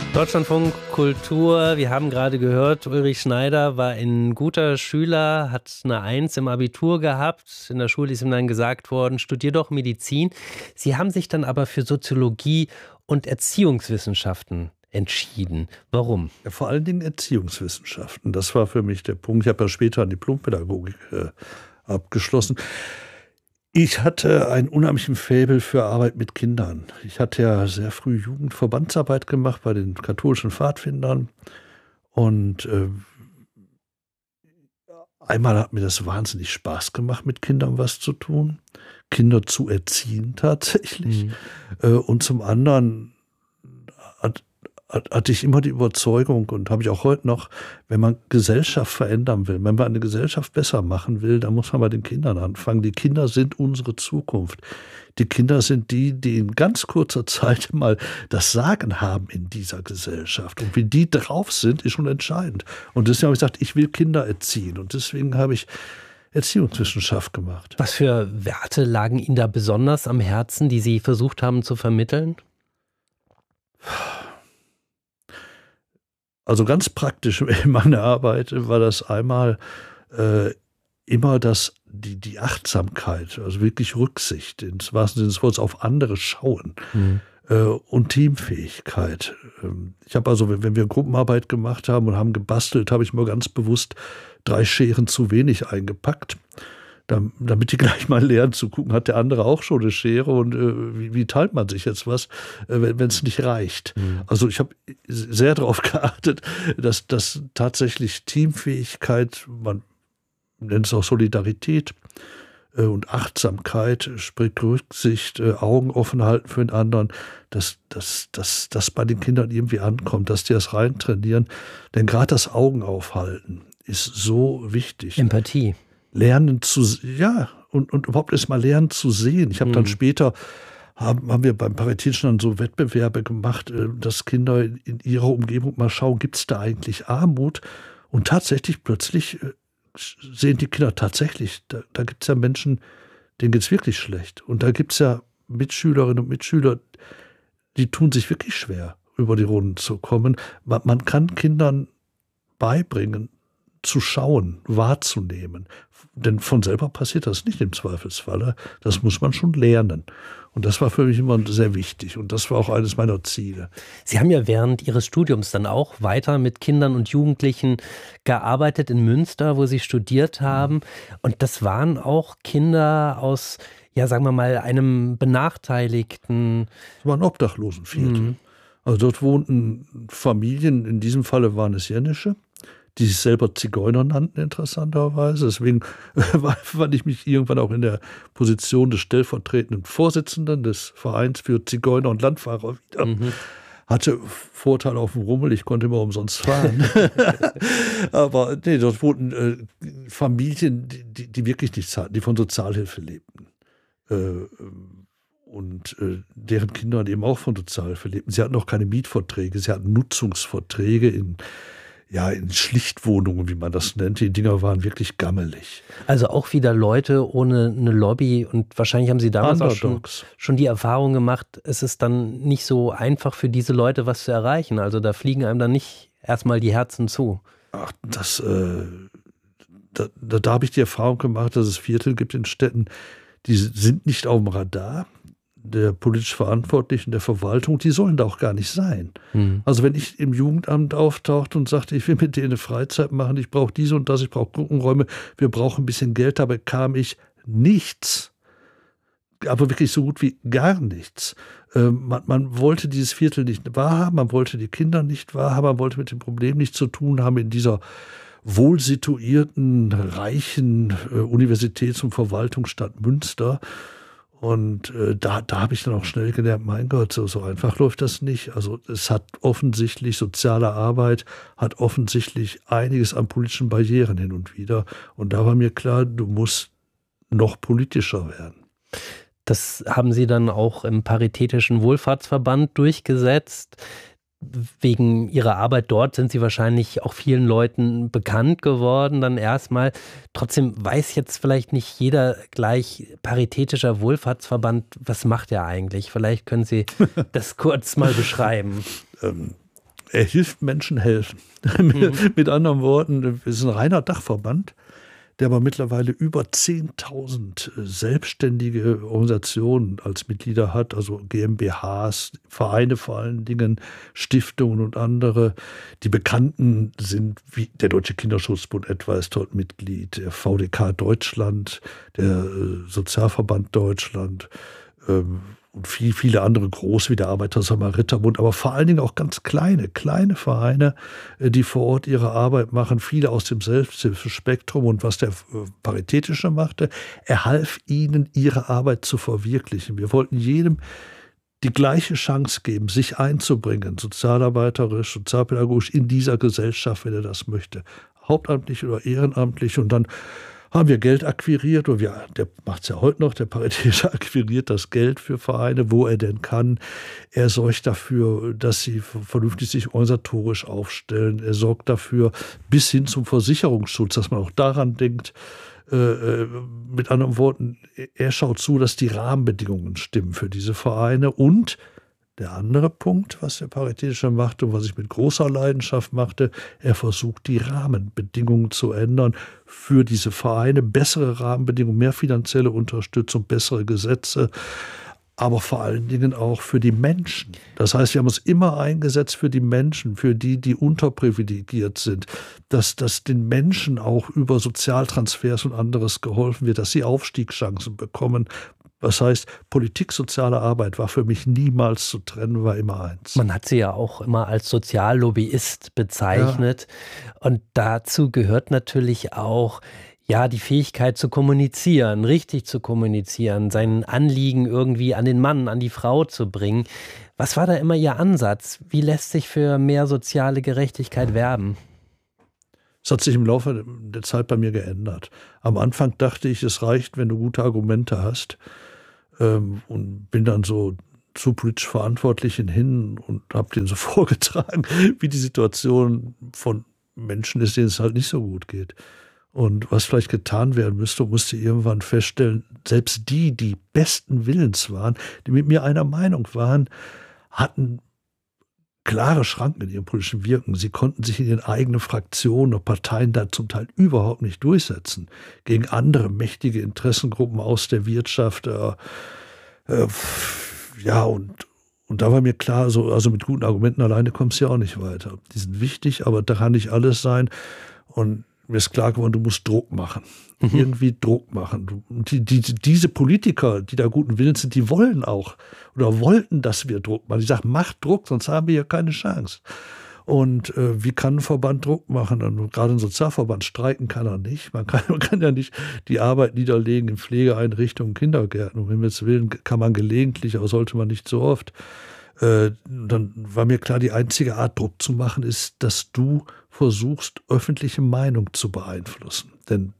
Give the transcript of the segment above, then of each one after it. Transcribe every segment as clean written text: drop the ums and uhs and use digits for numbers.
Deutschlandfunk Kultur, wir haben gerade gehört, Ulrich Schneider war ein guter Schüler, hat eine 1 im Abitur gehabt. In der Schule ist ihm dann gesagt worden, studier doch Medizin. Sie haben sich dann aber für Soziologie und Erziehungswissenschaften entschieden. Warum? Ja, vor allen Dingen Erziehungswissenschaften. Das war für mich der Punkt. Ich habe ja später eine Diplompädagogik abgeschlossen. Ich hatte einen unheimlichen Faible für Arbeit mit Kindern. Ich hatte ja sehr früh Jugendverbandsarbeit gemacht bei den katholischen Pfadfindern. Und einmal hat mir das wahnsinnig Spaß gemacht, mit Kindern was zu tun. Kinder zu erziehen tatsächlich. Und zum anderen hatte ich immer die Überzeugung und habe ich auch heute noch, wenn man Gesellschaft verändern will, wenn man eine Gesellschaft besser machen will, dann muss man bei den Kindern anfangen. Die Kinder sind unsere Zukunft. Die Kinder sind die in ganz kurzer Zeit mal das Sagen haben in dieser Gesellschaft. Und wie die drauf sind, ist schon entscheidend. Und deswegen habe ich gesagt, ich will Kinder erziehen. Und deswegen habe ich Erziehungswissenschaft gemacht. Was für Werte lagen Ihnen da besonders am Herzen, die Sie versucht haben zu vermitteln? Also ganz praktisch in meiner Arbeit war das einmal immer die Achtsamkeit, also wirklich Rücksicht, im wahrsten Sinne des Wortes, auf andere schauen und Teamfähigkeit. Ich habe also, wenn wir Gruppenarbeit gemacht haben und haben gebastelt, habe ich mir ganz bewusst 3 Scheren zu wenig eingepackt, damit die gleich mal lernen zu gucken, hat der andere auch schon eine Schere und wie teilt man sich jetzt was, wenn es nicht reicht. Also ich habe sehr darauf geachtet, dass tatsächlich Teamfähigkeit, man nennt es auch Solidarität und Achtsamkeit, sprich Rücksicht, Augen offen halten für den anderen, dass das bei den Kindern irgendwie ankommt, dass die das reintrainieren. Denn gerade das Augen aufhalten ist so wichtig. Empathie. Lernen und überhaupt erst mal lernen zu sehen. Ich habe dann später, haben wir beim Paritätischen dann so Wettbewerbe gemacht, dass Kinder in ihrer Umgebung mal schauen, gibt es da eigentlich Armut? Und tatsächlich plötzlich sehen die Kinder tatsächlich, da gibt es ja Menschen, denen geht es wirklich schlecht. Und da gibt es ja Mitschülerinnen und Mitschüler, die tun sich wirklich schwer, über die Runden zu kommen. Man kann Kindern beibringen, zu schauen, wahrzunehmen. Denn von selber passiert das nicht im Zweifelsfalle. Das muss man schon lernen. Und das war für mich immer sehr wichtig. Und das war auch eines meiner Ziele. Sie haben ja während Ihres Studiums dann auch weiter mit Kindern und Jugendlichen gearbeitet in Münster, wo Sie studiert haben. Und das waren auch Kinder aus, ja, sagen wir mal, einem benachteiligten... Es war ein Obdachlosenviertel. Also dort wohnten Familien, in diesem Falle waren es Jennische, die sich selber Zigeuner nannten, interessanterweise. Deswegen fand ich mich irgendwann auch in der Position des stellvertretenden Vorsitzenden des Vereins für Zigeuner und Landfahrer wieder. Hatte Vorteile auf dem Rummel, ich konnte immer umsonst fahren. Aber nee, dort wohnten Familien, die wirklich nichts hatten, die von Sozialhilfe lebten. Und deren Kinder eben auch von Sozialhilfe lebten. Sie hatten auch keine Mietverträge, sie hatten Nutzungsverträge in Schlichtwohnungen, wie man das nennt. Die Dinger waren wirklich gammelig. Also auch wieder Leute ohne eine Lobby und wahrscheinlich haben Sie damals auch schon die Erfahrung gemacht, es ist dann nicht so einfach für diese Leute was zu erreichen. Also da fliegen einem dann nicht erstmal die Herzen zu. Ach, da habe ich die Erfahrung gemacht, dass es Viertel gibt in Städten, die sind nicht auf dem Radar der politisch Verantwortlichen, der Verwaltung, die sollen da auch gar nicht sein. Also wenn ich im Jugendamt auftauchte und sagte, ich will mit denen eine Freizeit machen, ich brauche diese und das, ich brauche Gruppenräume, wir brauchen ein bisschen Geld, dabei bekam ich nichts. Aber wirklich so gut wie gar nichts. Man wollte dieses Viertel nicht wahrhaben, man wollte die Kinder nicht wahrhaben, man wollte mit dem Problem nichts zu tun haben in dieser wohlsituierten, reichen Universitäts- und Verwaltungsstadt Münster. Und da habe ich dann auch schnell gelernt, mein Gott, so einfach läuft das nicht. Also es hat offensichtlich, soziale Arbeit hat offensichtlich einiges an politischen Barrieren hin und wieder. Und da war mir klar, du musst noch politischer werden. Das haben Sie dann auch im Paritätischen Wohlfahrtsverband durchgesetzt. Wegen Ihrer Arbeit dort sind Sie wahrscheinlich auch vielen Leuten bekannt geworden, dann erstmal. Trotzdem weiß jetzt vielleicht nicht jeder gleich, Paritätischer Wohlfahrtsverband, was macht er eigentlich? Vielleicht können Sie das kurz mal beschreiben. er hilft Menschen helfen. Mit anderen Worten, es ist ein reiner Dachverband, der aber mittlerweile über 10.000 selbstständige Organisationen als Mitglieder hat, also GmbHs, Vereine vor allen Dingen, Stiftungen und andere. Die bekannten sind wie der Deutsche Kinderschutzbund etwa ist dort Mitglied, der VDK Deutschland, der Sozialverband Deutschland, und viele andere groß wie der Arbeiter-Samariter-Bund, aber vor allen Dingen auch ganz kleine Vereine, die vor Ort ihre Arbeit machen, viele aus dem Selbsthilfespektrum. Und was der Paritätische machte, er half ihnen, ihre Arbeit zu verwirklichen. Wir wollten jedem die gleiche Chance geben, sich einzubringen, sozialarbeiterisch, sozialpädagogisch in dieser Gesellschaft, wenn er das möchte, hauptamtlich oder ehrenamtlich. Und dann haben wir Geld akquiriert, und der macht es ja heute noch, der Paritätische akquiriert das Geld für Vereine, wo er denn kann. Er sorgt dafür, dass sie vernünftig sich organisatorisch aufstellen. Er sorgt dafür bis hin zum Versicherungsschutz, dass man auch daran denkt. Mit anderen Worten, er schaut zu, dass die Rahmenbedingungen stimmen für diese Vereine. Und der andere Punkt, was der Paritätische machte und was ich mit großer Leidenschaft machte, er versucht, die Rahmenbedingungen zu ändern für diese Vereine. Bessere Rahmenbedingungen, mehr finanzielle Unterstützung, bessere Gesetze, aber vor allen Dingen auch für die Menschen. Das heißt, wir haben uns immer eingesetzt für die Menschen, für die unterprivilegiert sind, dass den Menschen auch über Sozialtransfers und anderes geholfen wird, dass sie Aufstiegschancen bekommen. Das heißt, Politik, soziale Arbeit war für mich niemals zu trennen, war immer eins. Man hat sie ja auch immer als Soziallobbyist bezeichnet. Ja. Und dazu gehört natürlich auch, ja, die Fähigkeit zu kommunizieren, richtig zu kommunizieren, sein Anliegen irgendwie an den Mann, an die Frau zu bringen. Was war da immer Ihr Ansatz? Wie lässt sich für mehr soziale Gerechtigkeit werben? Es hat sich im Laufe der Zeit bei mir geändert. Am Anfang dachte ich, es reicht, wenn du gute Argumente hast, und bin dann so zu politisch Verantwortlichen hin und habe denen so vorgetragen, wie die Situation von Menschen ist, denen es halt nicht so gut geht. Und was vielleicht getan werden müsste, musste irgendwann feststellen, selbst die besten Willens waren, die mit mir einer Meinung waren, hatten klare Schranken in ihrem politischen Wirken. Sie konnten sich in ihren eigenen Fraktionen oder Parteien da zum Teil überhaupt nicht durchsetzen. Gegen andere mächtige Interessengruppen aus der Wirtschaft. Und da war mir klar, also mit guten Argumenten alleine kommst du ja auch nicht weiter. Die sind wichtig, aber da kann nicht alles sein. Und mir ist klar geworden, du musst Druck machen. Irgendwie Druck machen. Und diese Politiker, die da guten Willens sind, die wollen auch oder wollten, dass wir Druck machen. Die sagen, macht Druck, sonst haben wir ja keine Chance. Und wie kann ein Verband Druck machen? Und gerade ein Sozialverband streiken kann er nicht. Man kann ja nicht die Arbeit niederlegen in Pflegeeinrichtungen, Kindergärten. Um Himmels Willen kann man gelegentlich, aber sollte man nicht so oft. Dann war mir klar, die einzige Art, Druck zu machen, ist, dass du versuchst, öffentliche Meinung zu beeinflussen. Denn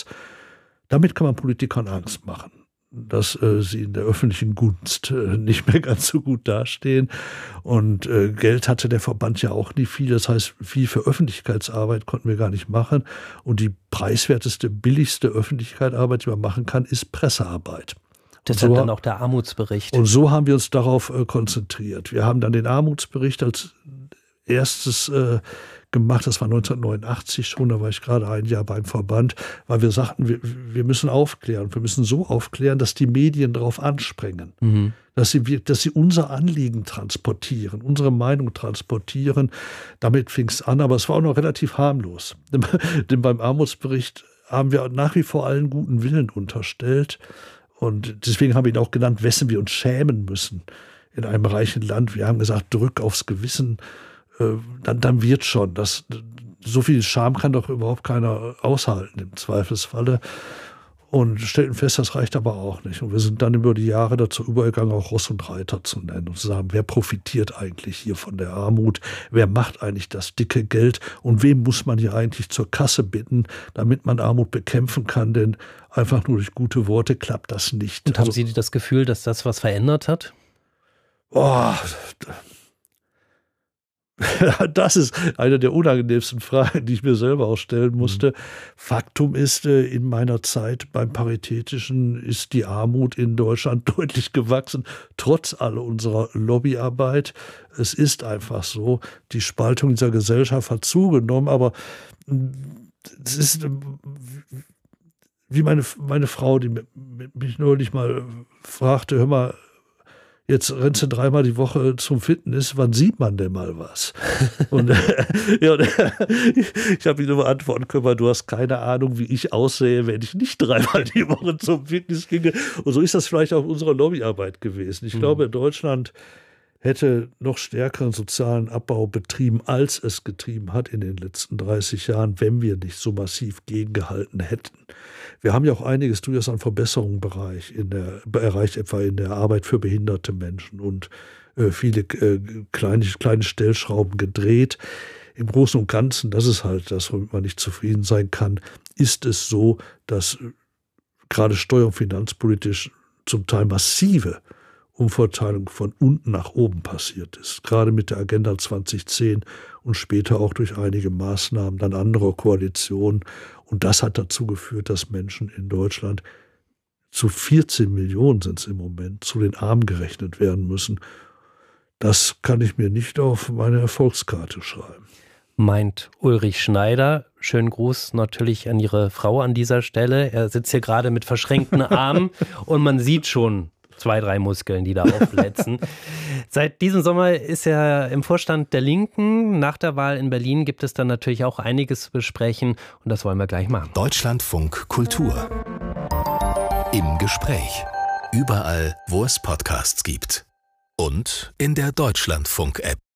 damit kann man Politikern Angst machen, dass sie in der öffentlichen Gunst nicht mehr ganz so gut dastehen. Und Geld hatte der Verband ja auch nie viel. Das heißt, viel für Öffentlichkeitsarbeit konnten wir gar nicht machen. Und die preiswerteste, billigste Öffentlichkeitsarbeit, die man machen kann, ist Pressearbeit. Deshalb dann auch der Armutsbericht. Und so haben wir uns darauf konzentriert. Wir haben dann den Armutsbericht als erstes gemacht. Das war 1989 schon, da war ich gerade ein Jahr beim Verband, weil wir sagten, wir müssen aufklären. Wir müssen so aufklären, dass die Medien darauf anspringen. Dass sie unser Anliegen transportieren, unsere Meinung transportieren. Damit fing es an, aber es war auch noch relativ harmlos. Denn beim Armutsbericht haben wir nach wie vor allen guten Willen unterstellt. Und deswegen haben wir ihn auch genannt, wessen wir uns schämen müssen in einem reichen Land. Wir haben gesagt, drück aufs Gewissen, dann wird schon. So viel Scham kann doch überhaupt keiner aushalten im Zweifelsfalle. Und stellten fest, das reicht aber auch nicht. Und wir sind dann über die Jahre dazu übergegangen, auch Ross und Reiter zu nennen und zu sagen, wer profitiert eigentlich hier von der Armut? Wer macht eigentlich das dicke Geld? Und wem muss man hier eigentlich zur Kasse bitten, damit man Armut bekämpfen kann? Denn einfach nur durch gute Worte klappt das nicht. Und haben Sie das Gefühl, dass das was verändert hat? Das ist eine der unangenehmsten Fragen, die ich mir selber auch stellen musste. Faktum ist, in meiner Zeit beim Paritätischen ist die Armut in Deutschland deutlich gewachsen, trotz aller unserer Lobbyarbeit. Es ist einfach so, die Spaltung dieser Gesellschaft hat zugenommen, aber es ist wie meine Frau, die mich neulich mal fragte, hör mal, jetzt rennst du 3-mal die Woche zum Fitness, wann sieht man denn mal was? Und, ich habe ihm nur antworten können, du hast keine Ahnung, wie ich aussehe, wenn ich nicht 3-mal die Woche zum Fitness ginge. Und so ist das vielleicht auch unsere Lobbyarbeit gewesen. Ich glaube, Deutschland hätte noch stärkeren sozialen Abbau betrieben, als es getrieben hat in den letzten 30 Jahren, wenn wir nicht so massiv gegengehalten hätten. Wir haben ja auch einiges durchaus an Verbesserungen erreicht, etwa in der Arbeit für behinderte Menschen und viele kleine Stellschrauben gedreht. Im Großen und Ganzen, das ist halt das, womit man nicht zufrieden sein kann, ist es so, dass gerade steuer- und finanzpolitisch zum Teil massive Umverteilung von unten nach oben passiert ist. Gerade mit der Agenda 2010 und später auch durch einige Maßnahmen dann anderer Koalitionen. Und das hat dazu geführt, dass Menschen in Deutschland zu 14 Millionen sind es im Moment, zu den Armen gerechnet werden müssen. Das kann ich mir nicht auf meine Erfolgskarte schreiben. Meint Ulrich Schneider. Schönen Gruß natürlich an Ihre Frau an dieser Stelle. Er sitzt hier gerade mit verschränkten Armen und man sieht schon 2-3 Muskeln, die da aufblitzen. Seit diesem Sommer ist er im Vorstand der Linken. Nach der Wahl in Berlin gibt es dann natürlich auch einiges zu besprechen und das wollen wir gleich machen. Deutschlandfunk Kultur. Im Gespräch. Überall, wo es Podcasts gibt. Und in der Deutschlandfunk-App.